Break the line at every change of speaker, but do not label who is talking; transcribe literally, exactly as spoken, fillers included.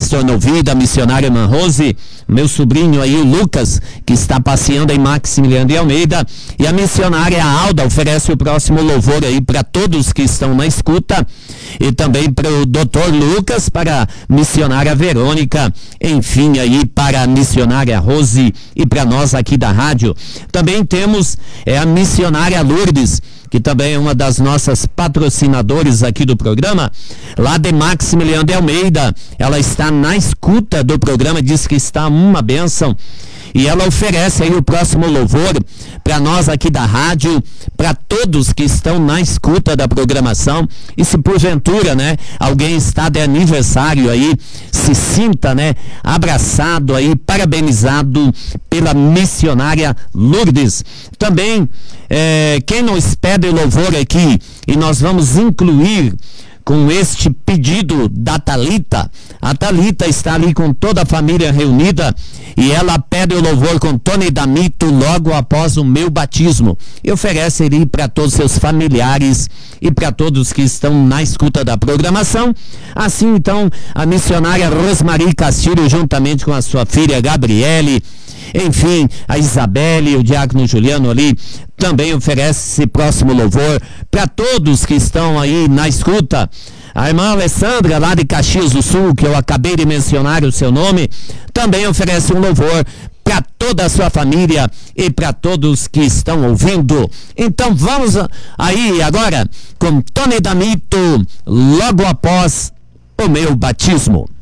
pastor Novi, a missionária irmã Rose, meu sobrinho aí, o Lucas, que está passeando em Maximiliano de Almeida, e a missionária Alda oferece o próximo louvor aí para todos que estão na escuta, e também para o doutor Lucas, para a missionária Verônica, enfim, aí para a missionária Rose e para nós aqui da rádio. Também temos é, a missionária Lourdes, que também é uma das nossas patrocinadoras aqui do programa, lá de Maximiliano de Almeida. Ela está na escuta do programa, diz que está uma bênção, e ela oferece aí o próximo louvor para nós aqui da rádio, para todos que estão na escuta da programação. E se porventura, né, alguém está de aniversário aí, se sinta, né, abraçado aí, parabenizado pela missionária Lourdes. Também, é, quem nos pede louvor aqui, e nós vamos incluir com este pedido da Thalita. A Thalita está ali com toda a família reunida e ela pede o louvor com Tony Damito logo após o meu batismo, e oferece ali para todos seus familiares e para todos que estão na escuta da programação. Assim, então, a missionária Rosmarie Castilho, juntamente com a sua filha Gabriele, enfim, a Isabelle e o diácono Juliano ali, também oferece esse próximo louvor para todos que estão aí na escuta. A irmã Alessandra, lá de Caxias do Sul, que eu acabei de mencionar o seu nome, também oferece um louvor para toda a sua família e para todos que estão ouvindo. Então vamos aí agora com Tony Damito, logo após o meu batismo.